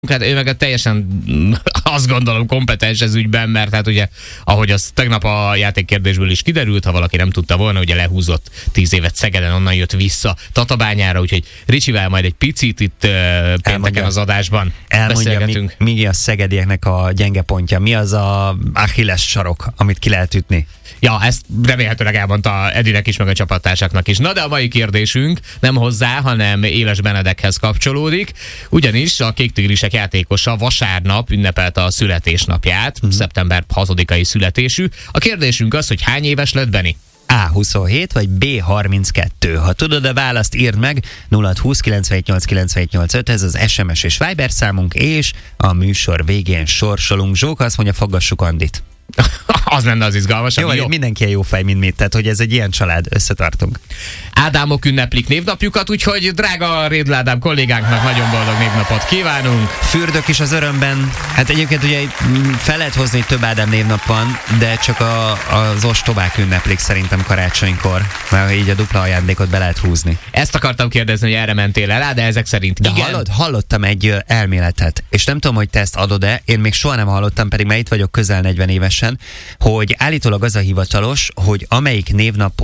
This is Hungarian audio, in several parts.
Hát ő meg teljesen azt gondolom kompetens ez ügyben, mert hát ugye, ahogy az tegnap a játékkérdésből is kiderült, ha valaki nem tudta volna, ugye lehúzott 10 évet Szegeden, onnan jött vissza Tatabányára, úgyhogy Ricsivel majd egy picit itt pénteken az adásban beszélgetünk. Mi a szegedieknek a gyenge pontja? Mi az a Achilles sarok, amit ki lehet ütni? Ja, ezt remélhetőleg elmondta Edinek is, meg a csapattársaknak is. Na de a mai kérdésünk nem hozzá, hanem Éles Benedekhez kapcsolódik, ugyanis a Kék Tigrisek játékosa vasárnap ünnepelte a születésnapját, szeptember 6-ai születésű. A kérdésünk az, hogy hány éves lett Benni? A27 vagy B32. Ha tudod a választ, írd meg 0620 978 985, ez az SMS és Viber számunk, és a műsor végén sorsolunk. Zsóka azt mondja, faggassuk Andit. Az lenne az izgalmas. Jó, mindenki jó fej, mint mi, tehát hogy ez egy ilyen család, összetartunk. Ádámok ünneplik névnapjukat, úgyhogy drága Rédl Ádám kollégánknak nagyon boldog névnapot kívánunk. Fürdök is az örömben. Hát egyébként ugye fel lehet hozni, több Ádám névnap van, de csak az ostobák ünneplik szerintem karácsonykor, mert így a dupla ajándékot be lehet húzni. Ezt akartam kérdezni, hogy erre mentél el rá, de ezek szerint de igen. Hallottam egy elméletet, és nem tudom, hogy te ezt adod-e, én még soha nem hallottam, pedig már itt vagyok közel 40 évesen, hogy állítólag az a hivatalos, hogy amelyik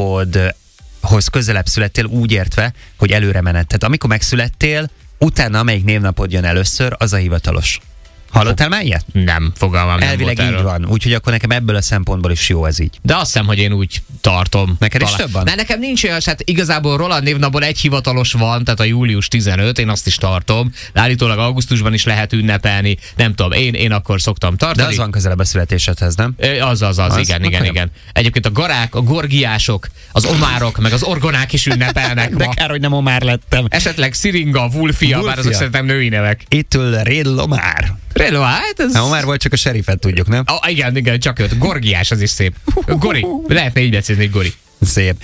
névnapodhoz közelebb születtél, úgy értve, hogy előre menet. Tehát amikor megszülettél, utána amelyik névnapod jön először, az a hivatalos. Hallottál már ilyet? Nem, fogalmam nem elvileg volt így van, úgyhogy akkor nekem ebből a szempontból is jó ez így. De azt hiszem, hogy én úgy tartom. Neked is több van? De nekem nincs olyan, hát igazából Roland névnapból egy hivatalos van, tehát a július 15, én azt is tartom. De állítólag augusztusban is lehet ünnepelni, nem tudom, én akkor szoktam tartani. De az van közelebb a születésedhez, nem? Az, igen. Egyébként a garák, a gorgiások, az omárok, meg az orgonák is ünnepelnek de ma. kár, hogy nem Omár lettem. Esetleg Sziringa, Wulfia, bár azok szerintem női nevek. Itt ül Rédl Omár. Hát ez... Omár volt, csak a serifet tudjuk, nem? Igen, csak őt. Gorgiás, az is szép. Gori. Lehetne így beszélni, hogy Gori. Szép.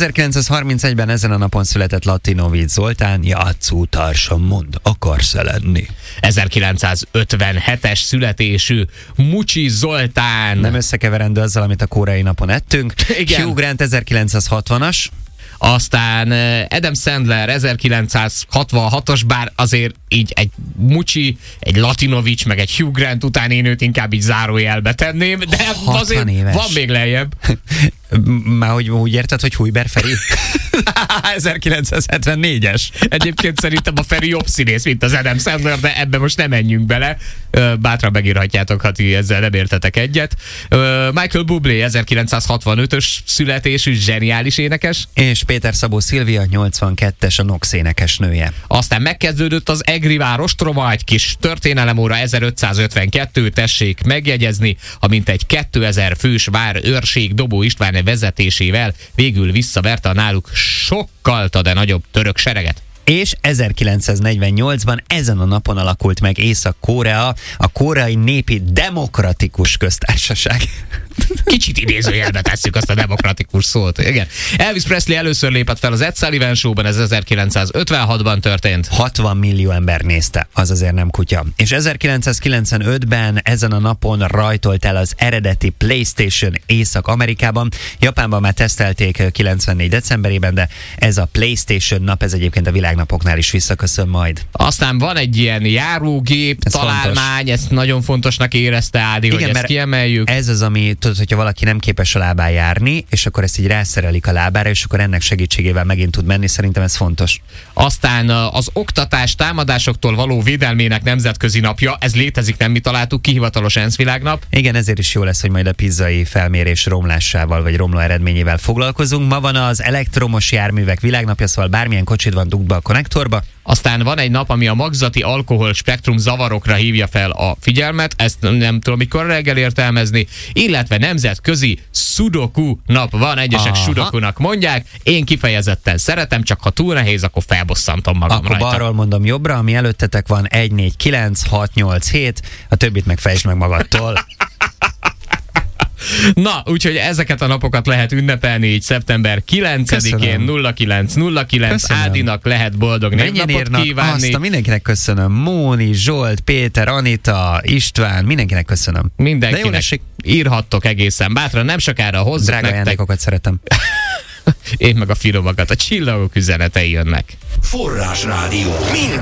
1931-ben ezen a napon született Latinovics Zoltán, játszótársam, mond, akarsz-e lenni? 1957-es születésű Mucsi Zoltán. Nem összekeverendő azzal, amit a koreai napon ettünk. Igen. Hugh Grant 1960-as. Aztán Adam Sandler 1966-os, bár azért így egy Mucsi, egy Latinovics, meg egy Hugh Grant után én őt inkább így zárójelbe tenném, de azért éves. Van még lejjebb. Már hogy úgy érted, hogy Hujber Feri? 1974-es. Egyébként szerintem a Feri jobb színész, mint az Adam Sandler, de ebbe most nem menjünk bele. Bátran megírhatjátok, ha ti ezzel nem értetek egyet. Michael Bublé 1965-ös születésű, zseniális énekes. És Péter Szabó Szilvia 82-es, a Nox énekesnője. Aztán megkezdődött az Egri város troma, egy kis történelemóra 1552, tessék megjegyezni, amint egy 2000 fős vár őrség Dobó István vezetésével végül visszaverte a náluk sokkal de nagyobb török sereget. És 1948-ban ezen a napon alakult meg Észak-Korea, a Koreai Népi Demokratikus Köztársaság. Kicsit idézőjelbe tesszük azt a demokratikus szót. Igen. Elvis Presley először lépett fel az Ed Sullivan Show-ban, ez 1956-ban történt. 60 millió ember nézte, az azért nem kutya. És 1995-ben ezen a napon rajtolt el az eredeti PlayStation Észak-Amerikában. Japánban már tesztelték 94 decemberében, de ez a PlayStation nap, ez egyébként a világnapoknál is visszaköszön majd. Aztán van egy ilyen járógép, találmány, ezt nagyon fontosnak érezte Ádi, igen, hogy ezt kiemeljük. Ez az, ami tudod, hogyha valaki nem képes a lábán járni, és akkor ezt így rászerelik a lábára, és akkor ennek segítségével megint tud menni, szerintem ez fontos. Aztán az oktatás támadásoktól való védelmének nemzetközi napja, ez létezik, nem mi találtuk ki, hivatalos ENSZ világnap. Igen, ezért is jó lesz, hogy majd a pizzai felmérés romlásával, vagy romló eredményével foglalkozunk. Ma van az elektromos járművek világnapja, szóval bármilyen kocsid van, dugd be a konnektorba. Aztán van egy nap, ami a magzati alkohol spektrum zavarokra hívja fel a figyelmet, ezt nem tudom mikor reggel értelmezni, illetve nemzetközi sudoku nap van, egyesek sudokunak mondják, én kifejezetten szeretem, csak ha túl nehéz, akkor felbosszantom magam akkor rajta. balról mondom jobbra, ami előttetek van 1, 4, 9, 6, 8, 7, a többit meg fejtsd meg magadtól. Na, úgyhogy ezeket a napokat lehet ünnepelni így szeptember 9-én 0909. Ádinak lehet boldog névnapot kívánni. Azt mindenkinek köszönöm. Móni, Zsolt, Péter, Anita, István, mindenkinek köszönöm. Mindenkinek írhattok egészen bátran, nem sokára hozzá. Drága ajándékokat szeretem. Én meg a finomakat, a csillagok üzenetei jönnek. Forrásrádió. Minden